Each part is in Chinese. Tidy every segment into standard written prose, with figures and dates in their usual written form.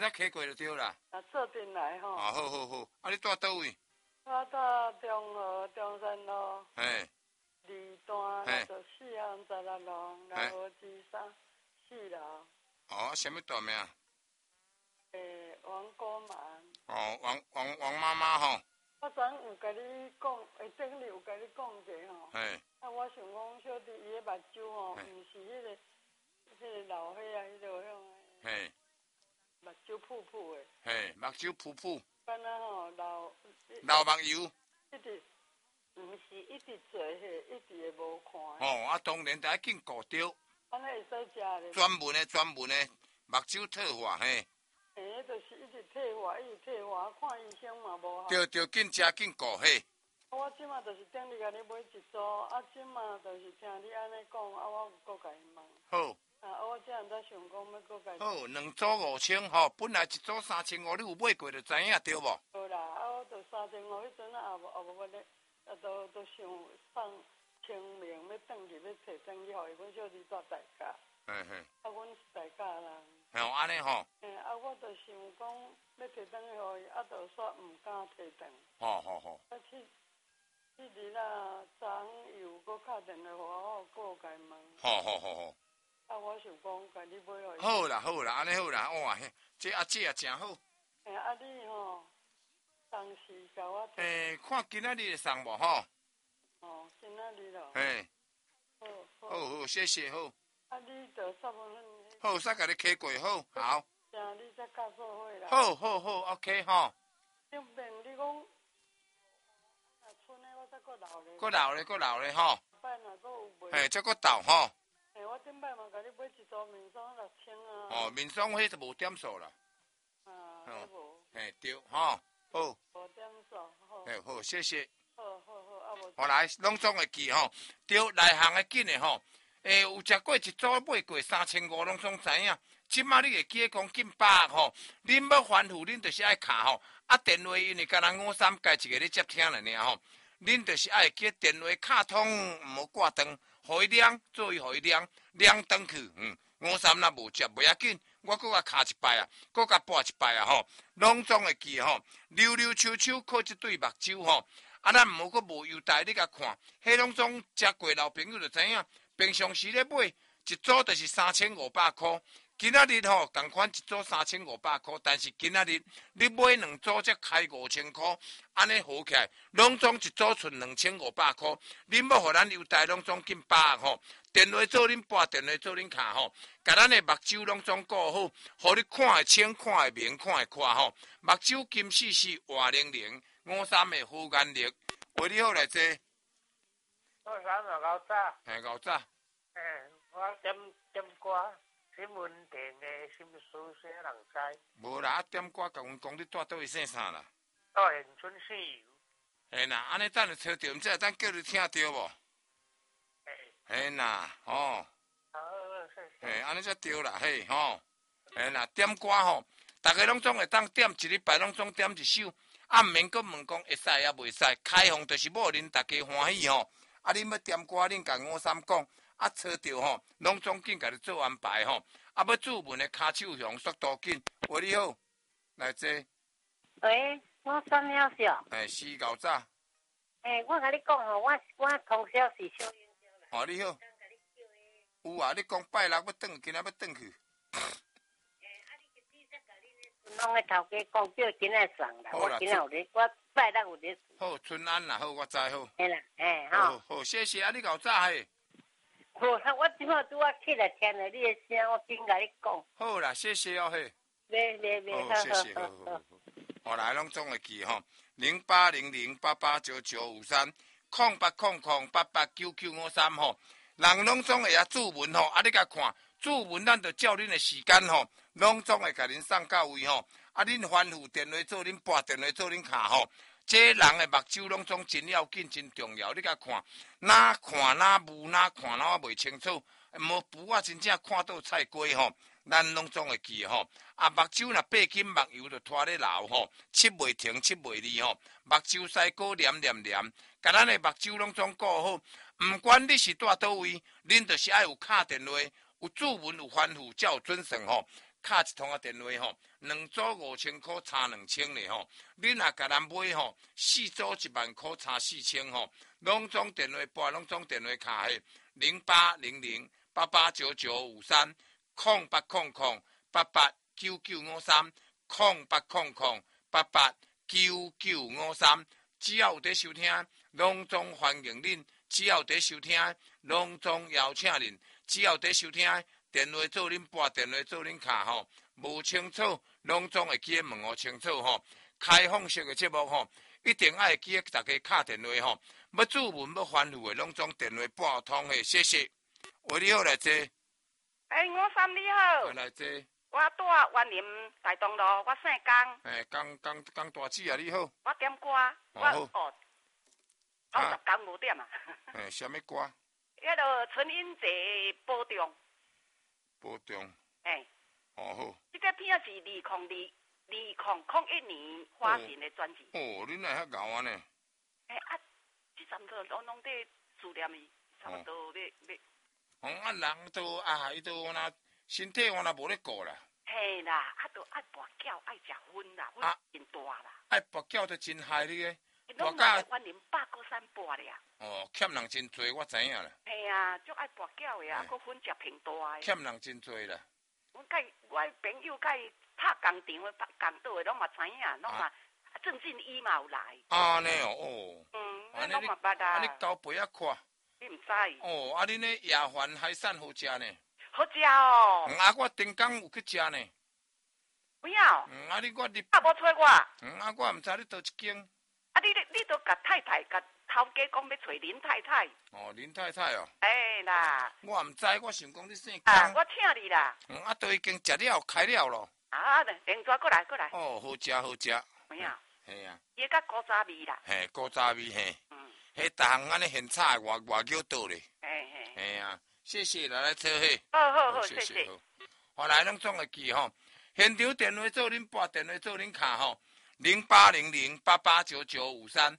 才开过就对啦。 啊，做阵来吼。 啊，好好好，啊，你住倒位？ 我住中和中山路。 嘿。 二段64巷16弄6号之3 4楼。 哦，什么大名？ 王国曼。 哦，王妈妈吼。 我昨有甲你讲，顶日有甲你讲者吼。 嘿。 啊，我想讲，小弟伊个目睭吼，毋是迄个老岁啊，迄个种。嘿。目睭噗噗的。 嘿，目睭噗噗。 敢若吼老目油。 一直，毋是一直做迄，一直会无看。 哦，啊，当然得紧顾着。 安尼会使食咧。 专门的目睭退化嘿。 嘿，就是一直退化，一直退化，看医生嘛无效。 着紧食紧顾嘿。 我即马就是顶日甲你买一组，啊，即马就是听你安尼讲，啊，我有搁甲伊问。 好。 啊，我这样才想讲要搁甲伊。 好，2组5000吼，本来1组3500，你有买过就知影对无？ 好啦，啊，我就3500，迄阵啊也无咧，啊，都想放清明要转去要摕转去，互伊阮小弟做代驾。 嘿嘿。 啊，阮是代驾人。 哦，安尼吼。 啊，我就想讲要摕转去互伊，啊，就煞毋敢摕转。 好好好。 啊，迄日啊，昨伊有搁敲电话互我，搁有甲伊问。 好好好好。 啊，我想讲，甲你买落去。 好啦好啦，安尼好啦，哇，这也真好。 啊，你吼，当时甲我。 看今仔日会送无吼？ 哦，今仔日咯。 嘿。 好， 谢谢好。 啊，你就3分。 好，使甲你开过好，好。 正你才教做伙啦。 好 ，OK 吼。 顶边你讲，啊，剩的我才搁留咧。 搁留咧吼。 摆若搁有卖。 嘿，才搁斗吼。 我顶摆嘛甲你买一组面霜6000啊。 哦，面霜迄就无点数啦。 啊，无。 嘿，对吼，好。 无点数，好。 嘿，好，谢谢。 好，啊无。 好来，拢总会记吼，对内行的紧的吼。有食过1组买过3500，拢总知影。即马你会记得讲近100吼，恁要反复，恁就是爱卡吼。啊，电话因为甲人53改一个咧接听了尔吼，恁就是爱记电话卡通，毋好挂断，互伊亮，做伊互伊亮转去。53若无接袂要紧，我搁甲卡一摆啊，搁甲拨一摆啊吼，拢总会记吼。溜溜秋秋靠一对目睭吼，啊，咱毋好搁无优待你甲看，迄拢总食过老朋友就知影。平常时咧买1组就是3500块，今仔日吼同款1组3500块，但是今仔日你买2组才开5000块，安尼好起来，拢总1组剩2500块。恁要互咱优待，拢总近100吼。电话做恁拨，电话做恁卡吼，甲咱的目睭拢总顾好，互你看会清、看会明、看会快吼。目睭金丝丝、活灵灵，53的好眼力，为你好来坐。 53嘛够早。 嘿，够早。 我点歌，新闻电的心思细人知。 无啦，点歌甲阮讲你住倒位姓啥啦？ 到现春四游。 嘿啦，安尼等下找着，毋知咱叫你听着无？嘿啦，吼。嘿，安尼才对啦，嘿吼。嘿啦，点歌吼，逐个拢总会当点，一礼拜拢总点一首。啊，毋免搁问讲会使也袂使，开放就是要恁大家欢喜吼。啊，恁要点歌，恁甲53讲，啊，找着吼，拢总紧甲你做安排吼。啊，要注文的骹手响，速度紧。喂，你好，来坐。 喂，我三秒小。 是够早。 我甲你讲吼，我通宵是小英雄啦。 哦，你好。有啊，你讲拜六要转，今仔要转去。 拢个头家讲叫今仔送啦，我今仔有咧，我拜六有咧。 好，春安啦，好，我知好。 嘿啦， 好，谢谢啊，你够早嘿。 好，我即摆拄啊起来听了你的声，我紧甲你讲。 好啦，谢谢哦嘿。 好， 谢谢，好。后来拢总会记吼，0800889953，0800889953吼，人拢总会遐注文吼，啊你甲看。注文，咱就照恁的时间吼，拢总会甲恁送到位吼。啊，恁吩咐电话做恁拨，电话做恁卡吼。这人的目睭拢总真要紧，真重要。你甲看，哪看哪雾，哪看哪我袂清楚。无符啊，真正看到菜瓜吼，咱拢总会记吼。啊，目睭若8斤目油就拖咧流吼，切袂停，切袂离吼。目睭西高黏黏黏，甲咱的目睭拢总顾好。毋管你是住倒位，恁就是爱有敲电话。有注文有吩咐，才有准算吼。 敲一通电话2组5000块差2000咧你若甲咱买4组1万块差4000拢总电话拨拢总电话卡迄0800889953 0800889953 0800889953，只要有在收听，拢总欢迎恁；只要有在收听，拢总邀请恁；只要有在收听，电话做恁拨，电话做恁卡无清楚，拢总会记问清楚开放式的节目一定爱记大家敲电话要注文要欢呼的，拢总电话拨通的，谢谢。喂，你好，来坐。 53你好。 来坐。 我住园林大东路，我姓江。 江大姐啊，你好。 我点歌，我90工5点啊。 什么歌？ 迄个陈英杰保重。 保重。好。 这个片是2001年发行的专辑。 你哪遐牛啊呢？ 这差不多拢在思念伊，差不多要。 人都伊都那身体我若无咧顾啦。 嘿啦，都爱跋筊，爱食薰啦，薰真大啦。爱跋筊都真害你诶。 拢嘛园林893跋咧啊。 欠人真多，我知影啦。 嘿啊，足爱跋筊诶啊，佮薰食平大诶。 欠人真多啦。 我朋友甲伊拍工场诶，拍工岛诶，拢嘛知影，拢嘛郑俊伊嘛有来。 安尼拢嘛捌啊。 你交陪啊看。 你毋知？ 恁咧夜饭海产好食呢？ 好食哦。 我顶工有去食呢。 有影？你无找我？ 我毋知你倒一间。 你都甲太太甲头家讲要找林太太。 林太太哦。 啦。 我毋知，我想讲你姓江。我请你啦。 都已经食了，开了咯。 电话过来。 好食。有影？ 嘿啊。 伊甲古早味啦。 古早味迄逐项安尼现炒外叫倒咧。嘿啊，谢谢来坐嘿。 好，谢谢。 后来拢总会记现场电话做恁拨，电话做恁卡0800889953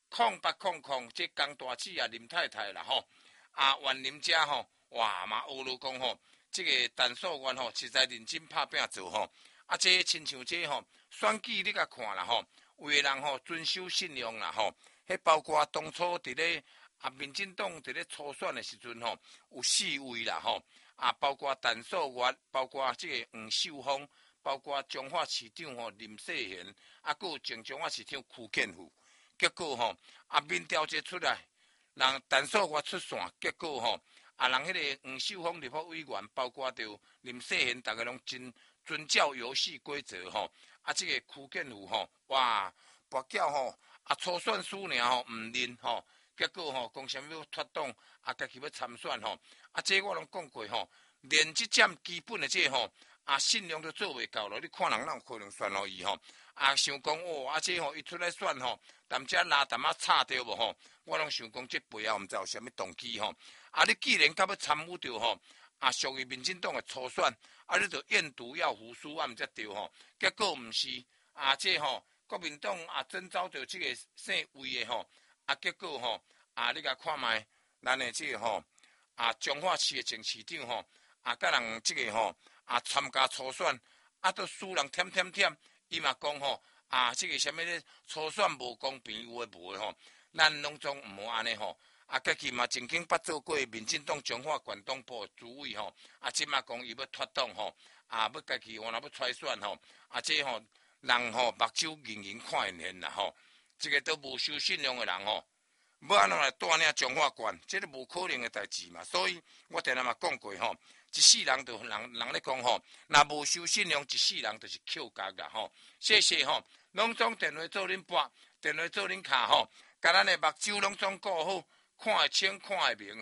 0800这江大姐啊林太太啦园林遮哇嘛学路讲这个陈素媛实在认真拍拼做这亲像这选举你甲看啦有的人遵守信用啦迄包括当初伫咧民进党伫咧初选的时阵有4位啦包括陈素媛，包括这个黄秀芳，包括彰化市长林世贤，还有前彰化市长邱建富。结果民调这出来，人陈素媛出线，结果人迄个黄秀芳立法委员，包括着林世贤，大家拢真遵照游戏规则这个邱建富哇跋筊初选输尔毋认结果讲什么要脱党家己要参选这我拢讲过连这点基本的这信用都做袂到了，你看人哪有可能选互伊想讲这伊出来选淡遮拉淡差着无我拢想讲这背后毋知有啥物动机你既然甲要参与着属于民进党的初选你就验毒要服输毋则对结果毋是这国民党征召着这个姓魏的结果你甲看卖咱的这个彰化市的前市长甲人这个参加初选都输人添，伊嘛讲这个什么咧初选无公平有诶无诶咱拢总毋好安尼家己嘛曾经捌做过民进党彰化县党部主委即嘛讲伊要脱党要家己若要出来选这人目睭盈看现啦这个都无守信用诶人要安怎来带领彰化县，这个无可能诶代志嘛。所以我定定嘛讲过一世人就人咧讲若无守信用，一世人就是扣角啦谢谢拢总电话做恁拨，电话做恁卡甲咱诶目睭拢总顾好，看会清看会明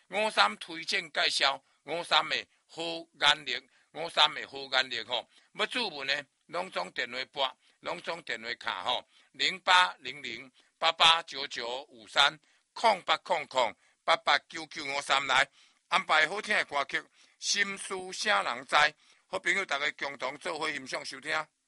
53推荐介绍53诶好眼力，53诶好眼力要注文诶，拢总电话拨，拢总电话卡0800889953 0800889953来安排好听诶歌曲，心思啥人知？好朋友，大家共同做伙欣赏收听。